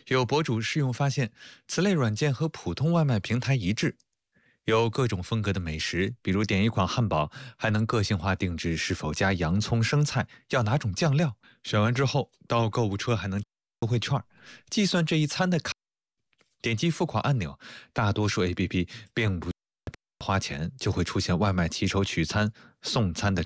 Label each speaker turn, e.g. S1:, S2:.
S1: 有博主试用发现，此类软件和普通外卖平台一致，有各种风格的美食，比如点一款汉堡，还能个性化定制是否加洋葱、生菜，要哪种酱料。选完之后，到购物车还能优惠券，计算这一餐的卡。点击付款按钮，大多数 APP 并不花钱，就会出现外卖骑手取餐、送餐的。